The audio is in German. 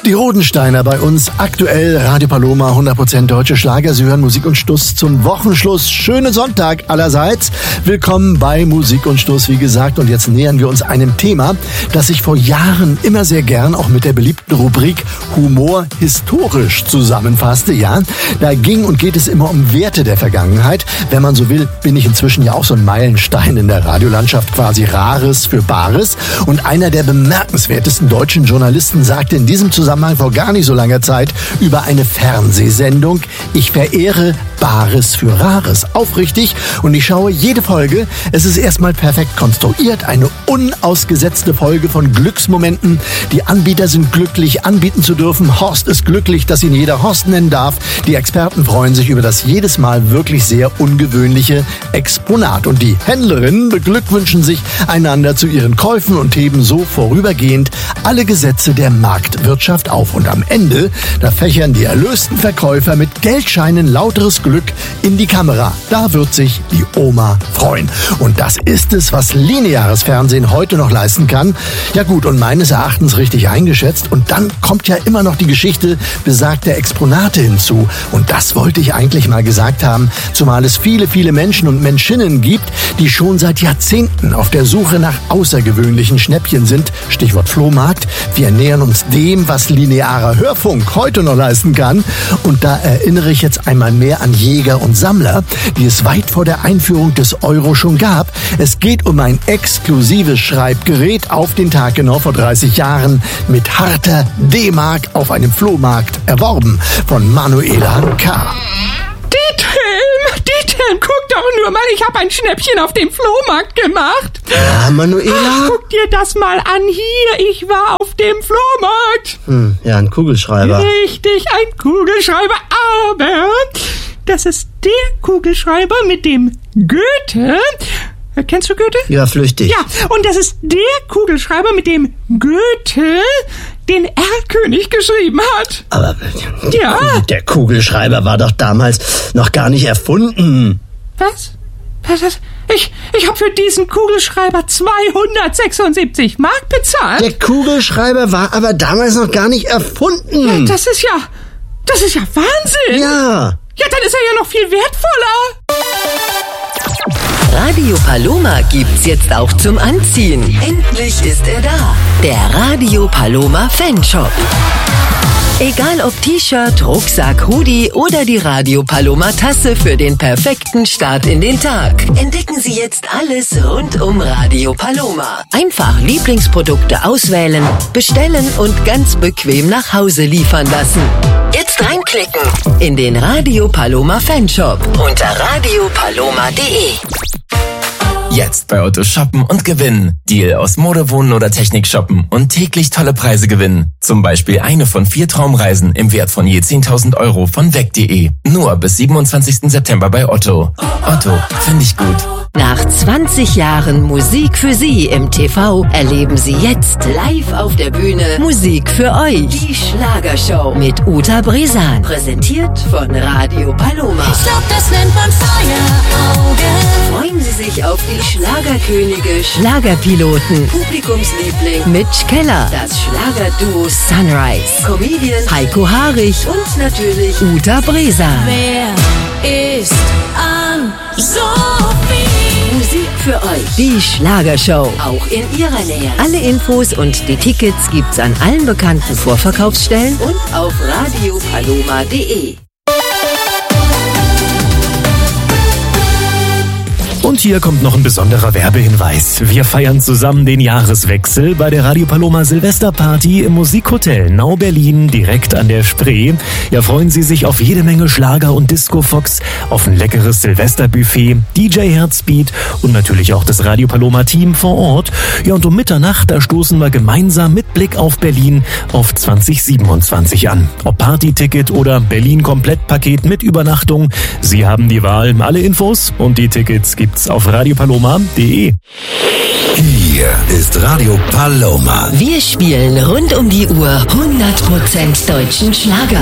Die Rodensteiner bei uns, aktuell Radio Paloma, 100% deutsche Schlager. Sie hören Musik und Stuss zum Wochenschluss. Schönen Sonntag allerseits. Willkommen bei Musik und Stuss, wie gesagt. Und jetzt nähern wir uns einem Thema, das ich vor Jahren immer sehr gern auch mit der beliebten Rubrik Humor historisch zusammenfasste. Ja, da ging und geht es immer um Werte der Vergangenheit. Wenn man so will, bin ich inzwischen ja auch so ein Meilenstein in der Radiolandschaft, quasi Rares für Bares. Und einer der bemerkenswertesten deutschen Journalisten sagte in diesem Zusammenhang vor gar nicht so langer Zeit über eine Fernsehsendung: Ich verehre Bares für Rares. Aufrichtig, und ich schaue jede Folge. Es ist erstmal perfekt konstruiert, eine unausgesetzte Folge von Glücksmomenten. Die Anbieter sind glücklich, anbieten zu dürfen. Horst ist glücklich, dass ihn jeder Horst nennen darf. Die Experten freuen sich über das jedes Mal wirklich sehr ungewöhnliche Exponat. Und die Händlerinnen beglückwünschen sich einander zu ihren Käufen und heben so vorübergehend alle Gesetze der Marktwirtschaft auf. Und am Ende, da fächern die erlösten Verkäufer mit Geldscheinen lauteres Glück in die Kamera. Da wird sich die Oma freuen. Und das ist es, was lineares Fernsehen heute noch leisten kann. Ja gut, und meines Erachtens richtig eingeschätzt. Und dann kommt ja immer noch die Geschichte besagter Exponate hinzu. Und das wollte ich eigentlich mal gesagt haben, zumal es viele, viele Menschen und Menschinnen gibt, die schon seit Jahrzehnten auf der Suche nach außergewöhnlichen Schnäppchen sind. Stichwort Flohmarkt. Wir nähern uns dem, was linearer Hörfunk heute noch leisten kann. Und da erinnere ich jetzt einmal mehr an Jäger und Sammler, die es weit vor der Einführung des Euro schon gab. Es geht um ein exklusives Schreibgerät, auf den Tag genau vor 30 Jahren mit harter D-Mark auf einem Flohmarkt erworben von Manuela K. Dieter, guck doch nur mal, ich habe ein Schnäppchen auf dem Flohmarkt gemacht. Ja, Manuela? Ach, guck dir das mal an hier, ich war auf dem Flohmarkt. Ja, ein Kugelschreiber. Richtig, ein Kugelschreiber, aber das ist der Kugelschreiber mit dem Goethe. Kennst du Goethe? Ja, flüchtig. Ja, und das ist der Kugelschreiber, mit dem Goethe den Erlkönig geschrieben hat. Aber ja, der Kugelschreiber war doch damals noch gar nicht erfunden. Was? Ich habe für diesen Kugelschreiber 276 Mark bezahlt. Der Kugelschreiber war aber damals noch gar nicht erfunden. Ja, das ist ja Wahnsinn. Ja. Ja, dann ist er ja noch viel wertvoller. Radio Paloma gibt's jetzt auch zum Anziehen. Endlich ist er da. Der Radio Paloma Fanshop. Egal ob T-Shirt, Rucksack, Hoodie oder die Radio Paloma Tasse für den perfekten Start in den Tag. Entdecken Sie jetzt alles rund um Radio Paloma. Einfach Lieblingsprodukte auswählen, bestellen und ganz bequem nach Hause liefern lassen. Jetzt reinklicken in den Radio Paloma Fanshop unter radiopaloma.de. Jetzt bei Otto shoppen und gewinnen. Deal aus Mode, Wohnen oder Technik shoppen und täglich tolle Preise gewinnen. Zum Beispiel eine von 4 Traumreisen im Wert von je 10.000 Euro von weg.de. Nur bis 27. September bei Otto. Otto, finde ich gut. Nach 20 Jahren Musik für Sie im TV erleben Sie jetzt live auf der Bühne Musik für euch. Die Schlagershow mit Uta Bresan. Präsentiert von Radio Paloma. Ich glaub, das nennt man Feueraugen. Freuen Sie sich auf die Schlagerkönige, Schlagerpiloten, Publikumsliebling Mitch Keller, das Schlagerduo Sunrise, Comedian Heiko Harich und natürlich Uta Bresan. Wer ist an Sophie? Musik für euch. Die Schlagershow. Auch in Ihrer Nähe. Alle Infos und die Tickets gibt's an allen bekannten Vorverkaufsstellen und auf radiopaloma.de. Und hier kommt noch ein besonderer Werbehinweis. Wir feiern zusammen den Jahreswechsel bei der Radio Paloma Silvesterparty im Musikhotel Nau Berlin direkt an der Spree. Ja, freuen Sie sich auf jede Menge Schlager und Disco-Fox, auf ein leckeres Silvesterbuffet, DJ Herzbeat und natürlich auch das Radio Paloma Team vor Ort. Ja, und um Mitternacht, da stoßen wir gemeinsam mit Blick auf Berlin auf 2027 an. Ob Partyticket oder Berlin-Komplettpaket mit Übernachtung, Sie haben die Wahl. Alle Infos und die Tickets gibt's auf radiopaloma.de. Hier ist Radio Paloma. Wir spielen rund um die Uhr 100% deutschen Schlager.